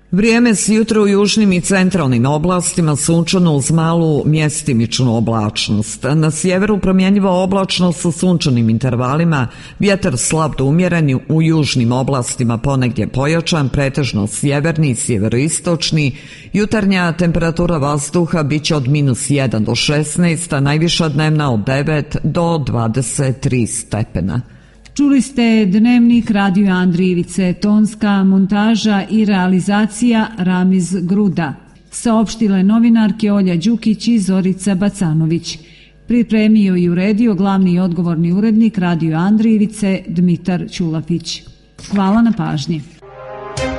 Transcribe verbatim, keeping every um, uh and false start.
Vrijeme s jutro u južnim i centralnim oblastima sunčano uz malu mjestimičnu oblačnost. Na sjeveru promjenjiva oblačnost sa sunčanim intervalima, vjetar slab do umjeren, u južnim oblastima ponegdje pojačan, pretežno sjeverni i sjeveroistočni. Jutarnja temperatura vazduha bit će od minus jedan do šesnaest, a najviša dnevna od devet do dvadeset tri stepena. Čuli ste Dnevnik Radio Andrijevice, tonska montaža i realizacija Ramiz Gruda. Saopštile novinarke Olja Đukić i Zorica Bacanović. Pripremio i uredio glavni i odgovorni urednik Radio Andrijevice Dmitar Ćulafić. Hvala na pažnji.